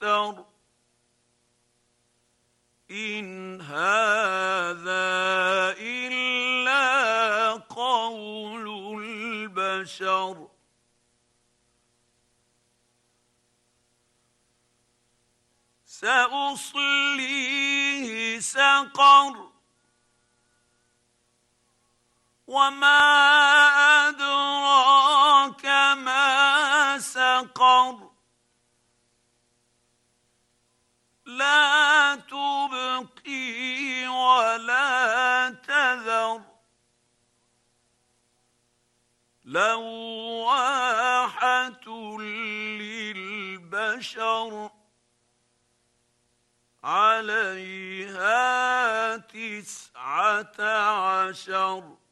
وَتَرَ إِنْ هَٰذَا إِلَّا قَوْلُ الْبَشَرِ سَأُصْلِيهِ سَقَرَ وَمَا أَدْرَاكَ مَا سَقَرُ لَا تُبْقِي وَلَا تَذَرُ لَوَّاحَةٌ لِّلْبَشَرِ عَلَيْهَا 19